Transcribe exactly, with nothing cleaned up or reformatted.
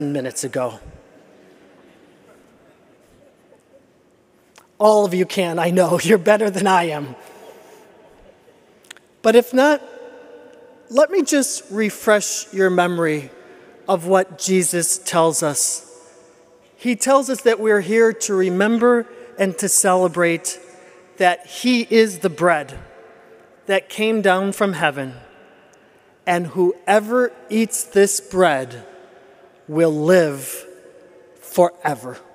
minutes ago. All of you can, I know. You're better than I am. But if not, let me just refresh your memory of what Jesus tells us. He tells us that we're here to remember and to celebrate that He is the bread that came down from heaven, and whoever eats this bread will live forever.